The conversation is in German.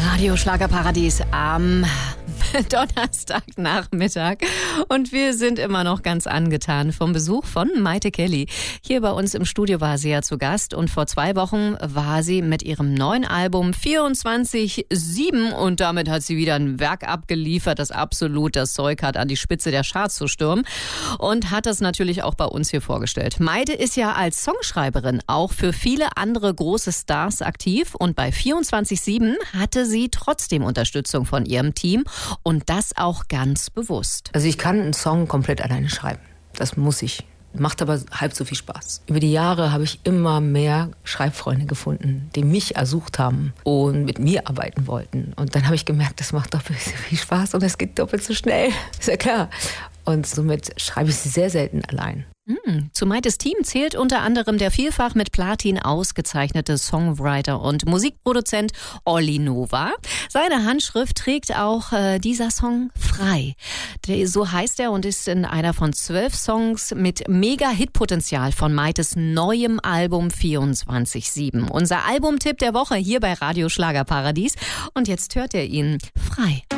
Radio Schlagerparadies am Donnerstagnachmittag. Und wir sind immer noch ganz angetan vom Besuch von Mayte Kelly. Hier bei uns im Studio war sie ja zu Gast und vor 2 Wochen war sie mit ihrem neuen Album 24/7 und damit hat sie wieder ein Werk abgeliefert, das absolut das Zeug hat, an die Spitze der Charts zu stürmen und hat das natürlich auch bei uns hier vorgestellt. Mayte ist ja als Songschreiberin auch für viele andere große Stars aktiv und bei 24/7 hatte sie trotzdem Unterstützung von ihrem Team und das auch ganz bewusst. Also ich kann einen Song komplett alleine schreiben. Das muss ich. Macht aber halb so viel Spaß. Über die Jahre habe ich immer mehr Schreibfreunde gefunden, die mich ersucht haben und mit mir arbeiten wollten. Und dann habe ich gemerkt, das macht doppelt so viel Spaß und es geht doppelt so schnell. Ist ja klar. Und somit schreibe ich sie sehr selten allein. Zu Maytes Team zählt unter anderem der vielfach mit Platin ausgezeichnete Songwriter und Musikproduzent Olli Nova. Seine Handschrift trägt auch dieser Song Frei. So heißt er und ist in einer von 12 Songs mit Mega-Hit-Potenzial von Maytes neuem Album 24/7. Unser Albumtipp der Woche hier bei Radio Schlagerparadies. Und jetzt hört ihr ihn Frei.